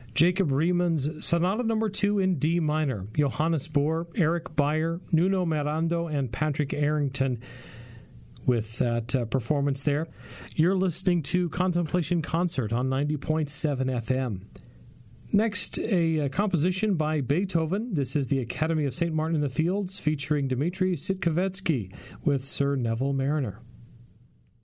Jacob Riemann's Sonata No. 2 in D minor. Johannes Bohr, Eric Beyer, Nuno Mirando, and Patrick Arrington with that performance there. You're listening to Contemplation Concert on 90.7 FM. Next, a composition by Beethoven. This is the Academy of St. Martin in the Fields featuring Dmitri Sitkovetsky with Sir Neville Mariner.